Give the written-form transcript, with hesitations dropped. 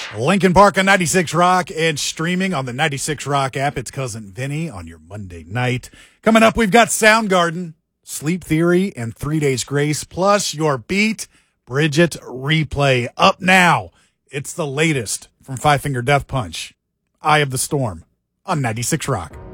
Lincoln Park on 96 Rock and streaming on the 96 Rock app. It's Cousin Vinny on your Monday night. Coming up, we've got Soundgarden, Sleep Theory, and 3 Days Grace, plus your Beat Bridget replay. Up now, it's the latest from Five Finger Death Punch, Eye of the Storm on 96 Rock.